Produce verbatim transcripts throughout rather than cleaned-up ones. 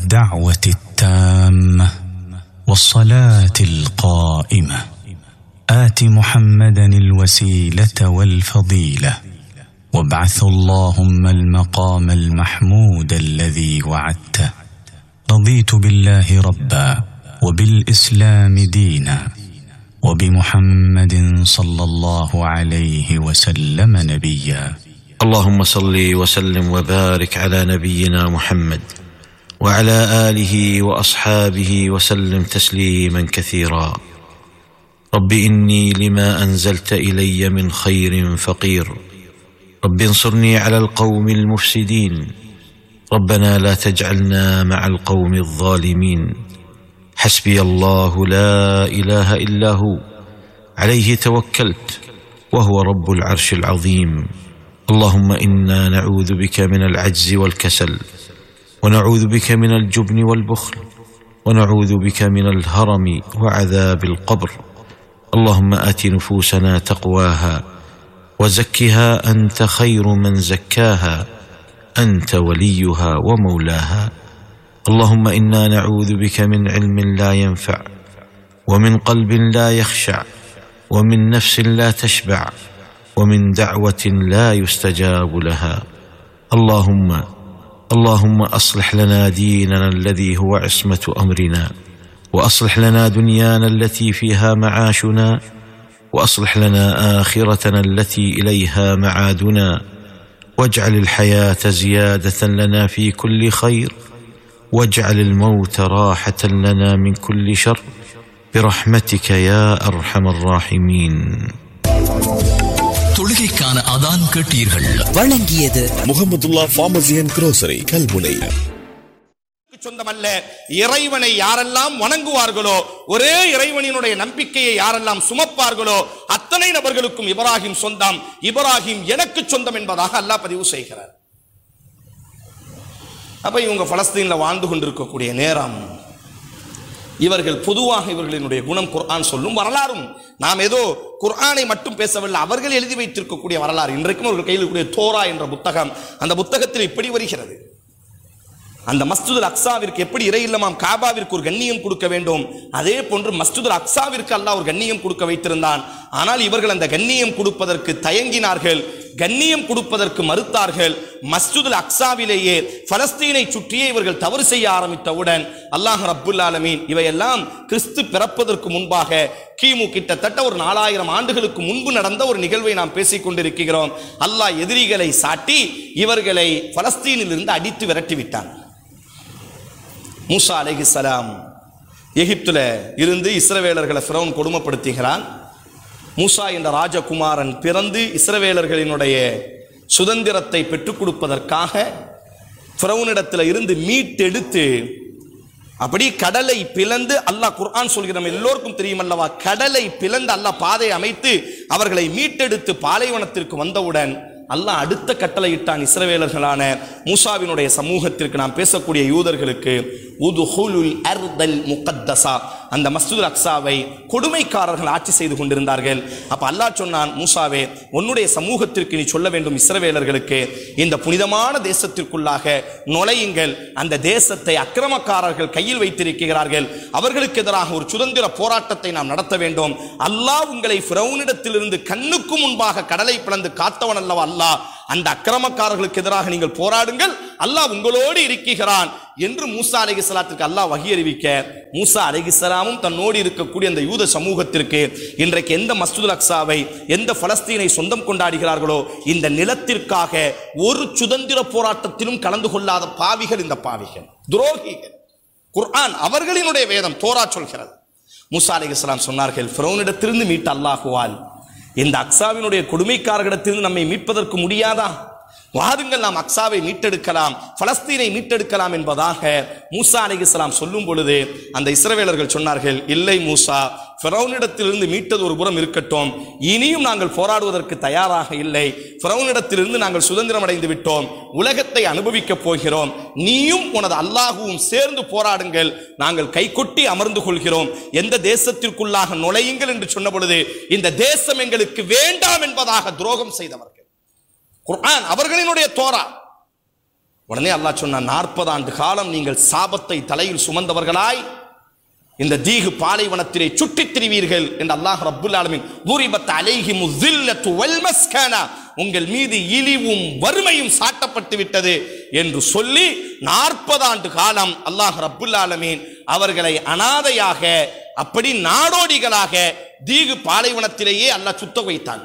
الدعوة التامة والصلاة القائمة آت محمدا الوسيلة والفضيلة وابعث اللهم المقام المحمود الذي وعدته. رضيت بالله ربا وبالإسلام دينا وبمحمد صلى الله عليه وسلم نبيا. اللهم صل وسلم وبارك على نبينا محمد وعلى آله وأصحابه وسلم تسليما كثيرا. رب إني لما أنزلت إلي من خير فقير، رب انصرني على القوم المفسدين، ربنا لا تجعلنا مع القوم الظالمين. حسبي الله لا إله إلا هو عليه توكلت وهو رب العرش العظيم. اللهم إنا نعوذ بك من العجز والكسل، ونعوذ بك من الجبن والبخل، ونعوذ بك من الهرم وعذاب القبر. اللهم آت نفوسنا تقواها وزكها أنت خير من زكاها، أنت وليها ومولاها. اللهم إنا نعوذ بك من علم لا ينفع، ومن قلب لا يخشع، ومن نفس لا تشبع، ومن دعوة لا يستجاب لها. اللهم اللهم أصلح لنا ديننا الذي هو عصمة أمرنا، وأصلح لنا دنيانا التي فيها معاشنا، وأصلح لنا آخرتنا التي إليها معادنا، واجعل الحياة زيادة لنا في كل خير، واجعل الموت راحة لنا من كل شر، برحمتك يا أرحم الراحمين. தொழுகைக்கான அதான் கேட்டீர்கள். வழங்கியது முஹம்மதுல்லா ஃபார்மசி அண்ட் குரோசரி கல்முனை. சொந்தமல்ல, இறைவனை யாரெல்லாம் வணங்குவார்களோ, ஒரே இறைவனினுடைய நம்பிக்கையை யாரெல்லாம் சுமப்பார்களோ அத்தனை நபர்களுக்கும் இப்ராஹிம் சொந்தம், இப்ராஹிம் எனக்கு சொந்தம் என்பதாக அல்லாஹ் பதிவு செய்கிறார். அப்ப இவங்க பலஸ்தீன்ல வாழ்ந்து கொண்டிருக்கக்கூடிய நேரம், இவர்கள் பொதுவாக இவர்களினுடைய குணம் குர்ஆன் சொல்லும் வரலாறும், நாம் ஏதோ குர்ஆனை மட்டும் பேசவில்லை, அவர்கள் எழுதி வைத்திருக்கக்கூடிய வரலாறு. இன்றைக்கும் அவர்கள் கையில் இருக்கக்கூடிய தோரா என்ற புத்தகம், அந்த புத்தகத்தில் இப்படி வருகிறது: அந்த மஸ்ஜிதுல் அக்ஸாவிற்கு எப்படி இறை இல்லமாம் காபாவிற்கு ஒரு கண்ணியம் கொடுக்க வேண்டும், அதே போன்று மஸ்ஜிதுல் அக்ஸாவிற்கு அல்லாஹ் ஒரு கண்ணியம் கொடுக்க வைத்திருந்தான். ஆனால் இவர்கள் அந்த கண்ணியம் கொடுப்பதற்கு தயங்கினார்கள், கண்ணியம் கொடுப்பதற்கு மறுத்தார்கள். மஸ்ஜிதுல் அக்ஸாவிலேயே பலஸ்தீனை சுற்றியே இவர்கள் தவறு செய்ய ஆரம்பித்தவுடன் அல்லாஹ் ரப்புல் ஆலமீன் இவையெல்லாம் கிறிஸ்து பிறப்பதற்கு முன்பாக கிமு கிட்டத்தட்ட ஒரு நாலாயிரம் ஆண்டுகளுக்கு முன்பு நடந்த ஒரு நிகழ்வை நாம் பேசிக் கொண்டிருக்கிறோம். அல்லாஹ் எதிரிகளை சாட்டி இவர்களை பலஸ்தீனில் இருந்து அடித்து விரட்டி விட்டான். மூசா அலைஹிஸ்ஸலாம் எகிப்துல இருந்து இஸ்ரவேலர்களை ஃபிரௌன் கொடுமைப்படுத்துகிறான். மூசா என்ற ராஜகுமாரன் பிறந்து இஸ்ரவேலர்களினுடைய சுதந்திரத்தை பெற்றுக் கொடுப்பதற்காக ஃபிரௌனிடத்தில் இருந்து மீட்டெடுத்து அப்படி கடலை பிளந்து, அல்லாஹ் குர்ஆன் சொல்கிறோம் எல்லோருக்கும் தெரியும் அல்லவா, கடலை பிளந்து அல்லாஹ் பாதை அமைத்து அவர்களை மீட்டெடுத்து பாலைவனத்திற்கு வந்தவுடன் அல்லாஹ் அடுத்த கட்டளை இட்டான் இஸ்ரவேலர்களான மூசாவினுடைய சமூகத்திற்கு, நாம் பேசக்கூடிய யூதர்களுக்கு, உதுஹுலுல் அர்தல் முகத்தஸா, அந்த மஸ்ஜிதுல் அக்ஸாவை கொடுமைக்காரர்கள் ஆட்சி செய்து கொண்டிருந்தார்கள். அப்ப அல்லாஹ் சொன்னான், மூசாவே உன்னுடைய சமூகத்திற்கு நீ சொல்ல வேண்டும், இஸ்ரவேலர்களுக்கு இந்த புனிதமான தேசத்திற்குள்ளாக நுழையுங்கள், அந்த தேசத்தை அக்கிரமக்காரர்கள் கையில் வைத்திருக்கிறார்கள், அவர்களுக்கு எதிராக ஒரு சுதந்திர போராட்டத்தை நாம் நடத்த வேண்டும். அல்லாஹ் உங்களை ஃபிரௌனிடத்திலிருந்து கண்ணுக்கு முன்பாக கடலை பிளந்து காத்தவன் அல்லவா அல்லாஹ், அந்த அக்கிரமக்காரர்களுக்கு எதிராக நீங்கள் போராடுங்கள், அல்லாஹ் உங்களோடு இருக்கிறான் என்று மூசா அலைஹிஸ்ஸலாத்திற்கு அல்லாஹ் வஹி அறிவிக்க, மூசா அலைஹிஸ்ஸலாமும் தன்னோடு இருக்கக்கூடிய அந்த யூத சமூகத்திற்கு இன்றைக்கு எந்த மஸ்ஜிதுல் அக்ஸாவை, எந்த பலஸ்தீனை சொந்தம் கொண்டாடுகிறார்களோ இந்த நிலத்திற்காக ஒரு சுதந்திர போராட்டத்திலும் கலந்து கொள்ளாத பாவிகள் இந்த பாவிகள், துரோகிகள். குர்ஆன் அவர்களினுடைய வேதம் தோரா சொல்கிறது. மூசா அலைஹிஸ்ஸலாம் சொன்னார்கள், ஃபிரௌனிடத்திலிருந்து மீட்ட அல்லாஹுவால் இந்த அக்ஸாவினுடைய கொடுமைக்காரர்களிடத்திலிருந்து நம்மை மீட்பதற்கு முடியாதா? வாருங்கள், நாம் அக்ஸாவை மீட்டெடுக்கலாம், பலஸ்தீனை மீட்டெடுக்கலாம் என்பதாக மூசா அலைஹிஸ்ஸலாம் சொல்லும் பொழுது அந்த இஸ்ரவேலர்கள் சொன்னார்கள், இல்லை மூசா, ஃபிரௌனிடத்திலிருந்து மீட்டது ஒரு புறம் இருக்கட்டும், இனியும் நாங்கள் போராடுவதற்கு தயாராக இல்லை. ஃபிரௌனிடத்திலிருந்து நாங்கள் சுதந்திரம் அடைந்து விட்டோம், உலகத்தை அனுபவிக்கப் போகிறோம், நீயும் உனது அல்லாஹுவும் சேர்ந்து போராடுங்கள், நாங்கள் கைகொட்டி அமர்ந்து கொள்கிறோம், எந்த தேசத்திற்குள்ளாக நுழையுங்கள் என்று சொன்ன பொழுது இந்த தேசம் எங்களுக்கு வேண்டாம் என்பதாக துரோகம் செய்தவர்கள். குர்ஆன் அவர்களினுடைய தோரா. உடனே அல்லாஹ் சொன்னான், நாற்பது ஆண்டு காலம் நீங்கள் சாபத்தை தலையில் சுமந்தவர்களாய் இந்த தீகு பாலைவனத்திலே சுற்றித் திரிவீர்கள் என்று அல்லாஹ் ரப்புல் ஆலமீன் ضُرِبَتْ عَلَيْهِمُ الذِّلَّةُ وَالْمَسْكَنَةُ உங்கள் மீது இழிவும் வறுமையும் சாட்டப்பட்டு விட்டது என்று சொல்லி நாற்பது ஆண்டு காலம் அல்லாஹ் ரப்புல் ஆலமீன் அவர்களை அனாதையாக, அப்படி நாடோடிகளாக தீகு பாலைவனத்திலேயே அல்லாஹ் சுத்த வைத்தான்.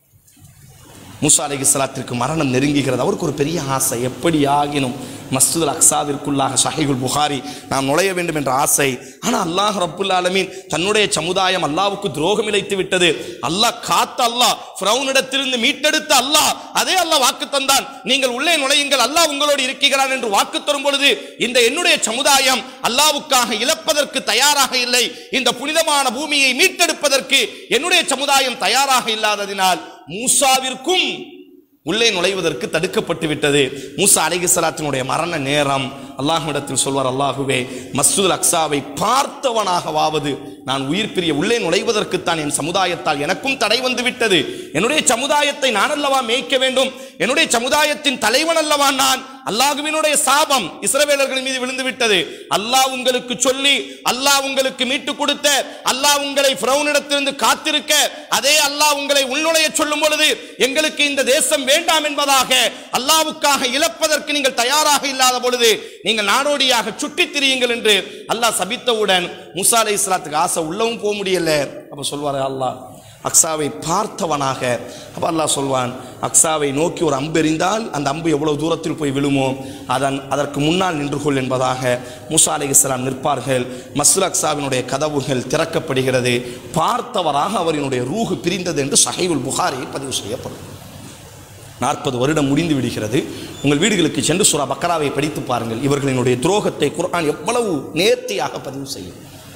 மூசா அலைஹிஸ்ஸலாத்திற்கு மரணம் நெருங்குகிறது. அவருக்கு ஒரு பெரிய ஆசை, எப்படி ஆகினும் மஸ்ஜிதுல் அக்ஸாவிற்குள்ளாக ஸஹீஹுல் புகாரி நாம் நுழைய வேண்டும் என்ற ஆசை. ஆனால் அல்லாஹ் ரப்புல் ஆலமீன் தன்னுடைய சமுதாயம் அல்லாஹ்வுக்கு துரோகம் இழைத்து விட்டது. அல்லாஹ் காத்த அல்லாஹ் ஃபிரௌனிடத்திலிருந்து மீட்டெடுத்த அல்லாஹ், அதே அல்லாஹ் வாக்கு தந்தான், நீங்கள் உள்ளே நுழையுங்கள், அல்லாஹ் உங்களோடு இருக்கிறான் என்று வாக்கு தரும் பொழுது இந்த என்னுடைய சமுதாயம் அல்லாஹ்வுக்காக இழப்பதற்கு தயாராக இல்லை. இந்த புனிதமான பூமியை மீட்டெடுப்பதற்கு என்னுடைய சமுதாயம் தயாராக இல்லாததினால் மூசாவிற்கும் உள்ளே நுழைவதற்கு தடுக்கப்பட்டு விட்டது. மூசா அலைஹிஸ்ஸலாத்தினுடைய மரண நேரம் அல்லாஹ்விடத்தில் சொல்வார், அல்லாஹுவே, மஸ்ஜிதுல் அக்ஸாவை பார்த்தவனாகவாவது நான் உயிர் பிரிய உள்ளே நுழைவதற்குத்தான் என் சமுதாயத்தால் எனக்கும் தடை வந்து விட்டது. என்னுடைய சமுதாயத்தை நான் அல்லவா மேய்க்க வேண்டும், என்னுடைய சமுதாயத்தின் தலைவன் அல்லவா நான். அல்லாஹ்வினுடைய சாபம் இஸ்ரவேலர்கள் மீது விழுந்து விட்டது. அல்லாஹ் உங்களுக்கு சொல்லி, அல்லாஹ் உங்களுக்கு மீட்டு கொடுத்த, அல்லாஹ் உங்களை ஃபிரௌனிடத்திலிருந்து காத்திருக்க, அதே அல்லாஹ் உங்களை உள்நுழைய சொல்லும் பொழுது எங்களுக்கு இந்த தேசம் வேண்டாம் என்பதாக அல்லாஹ்வுக்காக இழப்பதற்கு நீங்கள் தயாராக இல்லாத பொழுது நீங்கள் நாடோடியாக சுற்றித் திரியுங்கள் என்று அல்லாஹ் சபித்தவுடன் மூசா அலைஹிஸ்ஸலாத்துக்கு ஆசை உள்ளவும் போக முடியல. அப்ப சொல்வார், அல்லாஹ் அக்ஸாவை பார்த்தவனாக. அப்ப அல்லாஹ் சொல்வான், அக்ஸாவை நோக்கி ஒரு அம்பு எறிந்தால் அந்த அம்பு எவ்வளவு தூரத்தில் போய் விழுமோ அதன் அதற்கு முன்னால் நின்று கொள் என்பதாக மூசா அலைஹிஸ்ஸலாம் நிற்பார்கள். மஸ்ஜிதுல் அக்ஸாவினுடைய கதவுகள் திறக்கப்படுகிறது. பார்த்தவராக அவரினுடைய ரூஹு பிரிந்தது என்று ஸஹீஹுல் புகாரியில் பதிவு செய்யப்படும். நாற்பது வருடம் முடிந்து விடுகிறது. உங்கள் வீடுகளுக்கு சென்று சூரா பக்கராவை படித்து பாருங்கள். இவர்களினுடைய துரோகத்தை குர்ஆன் எவ்வளவு நேர்த்தியாக பதிவு செய்யும்.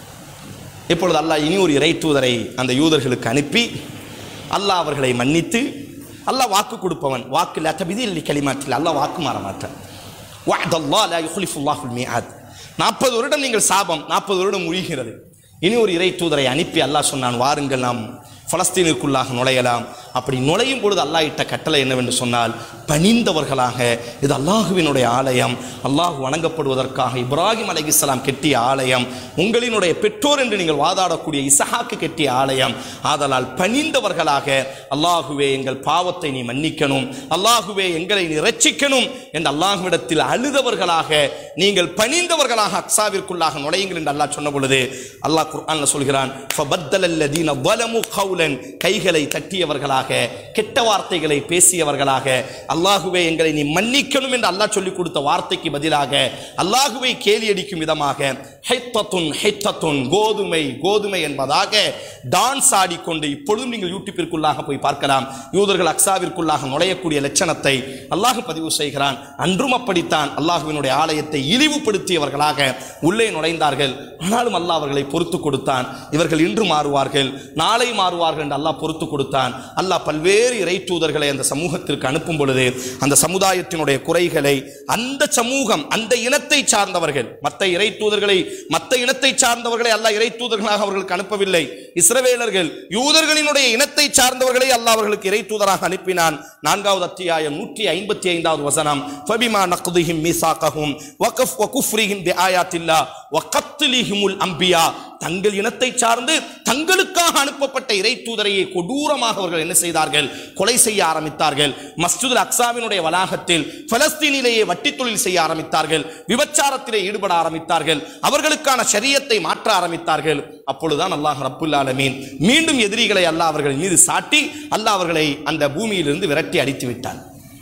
இப்பொழுது அல்லாஹ் இனி ஒரு இறை தூதரை அந்த யூதர்களுக்கு அனுப்பி அல்லாஹ் அவர்களை மன்னித்து, அல்லாஹ் வாக்கு கொடுப்பவன், வாக்கு லா தப்தீல கலிமாத்தில், அல்லாஹ் வாக்கு மாற மாட்டான். வஅதல்லாஹ் லா யுக்லிஃபுல்லாஹுல் மீஆத். நாற்பது வருடம் நீங்கள் சாபம், நாற்பது வருடம் முடிகிறது. இனி ஒரு இறை தூதரை அனுப்பி அல்லாஹ் சொன்னான், வாருங்கள் நாம் பலஸ்தீனுக்குள்ளாக நுழையலாம். அப்படி நுழையும் பொழுது அல்லாஹ் இட்ட கட்டளை என்னவென்று சொன்னால், பணிந்தவர்களாக, இது அல்லாஹுவினுடைய ஆலயம், அல்லாஹ் வணங்கப்படுவதற்காக இப்ராஹிம் அலைஹிஸ்ஸலாம் கெட்டிய ஆலயம், உங்களினுடைய பெற்றோர் என்று நீங்கள் வாதாடக்கூடிய இஸ்ஹாக்கு கெட்டிய ஆலயம். ஆதலால் பணிந்தவர்களாக, அல்லாஹுவே எங்கள் பாவத்தை நீ மன்னிக்கணும், அல்லாஹுவே எங்களை நீ இரட்சிக்கணும் என்று அல்லாஹ்விடத்தில் அழுதவர்களாக, நீங்கள் பணிந்தவர்களாக அக்ஸாவிற்குள்ளாக நுழையுங்கள் என்று அல்லாஹ் சொன்ன பொழுது அல்லாஹ் குர்ஆன்ல சொல்கிறான், ஃபபத்தலல்லதீன ظلموا قولا, கைகளை தட்டியவர்களாக, கெட்ட வார்த்தைகளை பேசியவர்களாக, அல்லாஹுவே எங்களை நீ மன்னிக்கணும் என்று அல்லாஹ் சொல்லிக் கொடுத்த வார்த்தைக்கு பதிலாக அல்லாஹுவை கேலி அடிக்கும் விதமாக ஹைத்தத்துன் ஹைத்தத்துன், கோதுமை கோதுமை என்பதாக டான்ஸ் ஆடிக்கொண்டு, இப்பொழுதும் நீங்கள் யூடியூப்பிற்குள்ளாக போய் பார்க்கலாம், யூதர்கள் அக்ஸாவிற்குள்ளாக நுழையக்கூடிய லட்சணத்தை அல்லாஹ் பதிவு செய்கிறான். அன்றும் அப்படித்தான் அல்லாஹுவினுடைய ஆலயத்தை இழிவுபடுத்தியவர்களாக உள்ளே நுழைந்தார்கள். ஆனாலும் அல்லாஹ் அவர்களை பொறுத்து கொடுத்தான். இவர்கள் இன்று மாறுவார்கள், நாளை மாறுவார்கள் என்று அல்லாஹ் பொறுத்து கொடுத்தான். அல்லாஹ் பல்வேறு இறை தூதர்களை அந்த சமூகத்திற்கு அனுப்பும் பொழுது அந்த சமுதாயத்தினுடைய குறைகளை, அந்த சமூகம், அந்த இனத்தை சார்ந்தவர்கள், மற்ற இறை தூதர்களை, மற்ற இனத்தை சார்ந்தவர்களை அல்லாஹ் இறை தூதர்களாக அவர்களுக்கு அனுப்பவில்லை. இஸ்ரவேலர்கள் யூதர்களினுடைய இனத்தை சார்ந்தவர்களை அல்லாஹ் அவர்களுக்கு இறை தூதராக அனுப்பினான். நான்காவது அத்தியாயம் நூற்றி ஐம்பத்தி ஐந்தாவது வசனம், ஃபபிமா நக்திஹிம் மீசாகஹும் வகஃப் வகுஃப்ரிஹிம் பிஆயாத்தில்லாஹ் வகத்லிஹிமுல் அம்பியா, தங்கள் இனத்தை சார்ந்து தங்களுக்காக அனுப்பப்பட்ட இறை தூதரையே கொடூரமாக அவர்கள் என்ன செய்தார்கள், கொலை செய்ய ஆரம்பித்தார்கள். மஸ்ஜிதுல் அக்ஸாவினுடைய வளாகத்தில் பலஸ்தீனிலேயே வட்டி தொழில் செய்ய ஆரம்பித்தார்கள், விபச்சாரத்திலே ஈடுபட ஆரம்பித்தார்கள், அவர்களுக்கான ஷரியத்தை மாற்ற ஆரம்பித்தார்கள். அப்பொழுதுதான் அல்லாஹ் ரப்புல் ஆலமீன் மீண்டும் எதிரிகளை அல்லாஹ் அவர்கள் மீது சாட்டி அல்லாஹ் அவர்களை அந்த பூமியிலிருந்து விரட்டி அடித்து விட்டான்.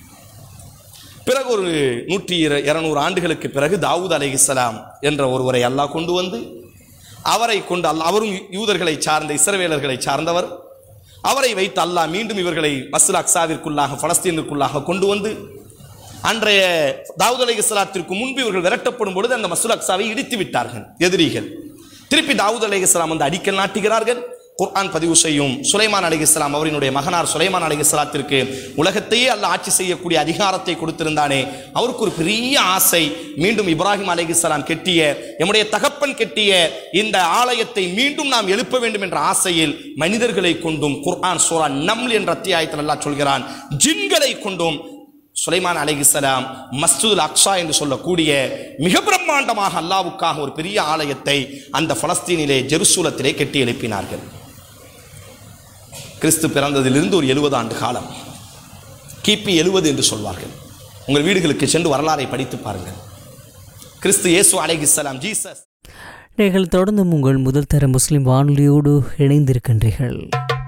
பிறகு ஒரு நூற்றி இருநூறு ஆண்டுகளுக்கு பிறகு தாவூத் அலைஹிஸ்ஸலாம் என்ற ஒருவரை அல்லாஹ் கொண்டு வந்து, அவரை கொண்டு அல்லாஹ், அவரும் யூதர்களை சார்ந்த இஸ்ரவேலர்களை சார்ந்தவர், அவரை வைத்து அல்லாஹ் மீண்டும் இவர்களை மஸ்ஜிதுல் அக்ஸாவிற்குள்ளாக பலஸ்தீனுக்குள்ளாக கொண்டு வந்து, அன்றைய தாவூத் அலைஹிஸ்ஸலாத்திற்கு முன்பு இவர்கள் விரட்டப்படும் பொழுது அந்த மஸ்ஜிதுல் அக்ஸாவை இடித்து விட்டார்கள் எதிரிகள். திருப்பி தாவூத் அலைஹிஸ்ஸலாம் வந்து அடிக்கல் நாட்டுகிறார்கள். குர்ஆன் பதிவு செய்யும், சுலைமான் அலைஹிஸ்ஸலாம் அவரினுடைய மகனார் சுலைமான் அலைஹிஸ்ஸலாத்திற்கு உலகத்தையே அல்லாஹ் ஆட்சி செய்யக்கூடிய அதிகாரத்தை கொடுத்திருந்தானே, அவருக்கு ஒரு பெரிய ஆசை, மீண்டும் இப்ராஹிம் அலைஹிஸ்ஸலாம் கெட்டிய, எம்முடைய தகப்பன் கெட்டிய இந்த ஆலயத்தை மீண்டும் நாம் எழுப்ப வேண்டும் என்ற ஆசையில் மனிதர்களை கொண்டும், குர்ஆன் சூரா நம்ல் என்ற அத்தியாயத்தில் அல்லாஹ் சொல்கிறான், ஜின்களை கொண்டும் சுலைமான் அலைஹிஸ்ஸலாம் மஸ்ஜிதுல் அக்ஸா என்று சொல்லக்கூடிய மிக பிரம்மாண்டமாக அல்லாஹ்வுக்காக ஒரு பெரிய ஆலயத்தை அந்த பலஸ்தீனிலே ஜெருசலத்திலே கட்டி எழுப்பினார்கள். கிறிஸ்து பிறந்ததிலிருந்து ஒரு எழுபது ஆண்டு காலம், கிபி எழுபது என்று சொல்வார்கள். உங்கள் வீடுகளுக்கு சென்று வரலாறை படித்து பாருங்கள். கிறிஸ்து இயேசு அலைஹிஸ்ஸலாம் ஜீசஸ். நீங்கள் தொடர்ந்தும் உங்கள் முதல் தர முஸ்லிம் வானொலியோடு இணைந்திருக்கின்றீர்கள்.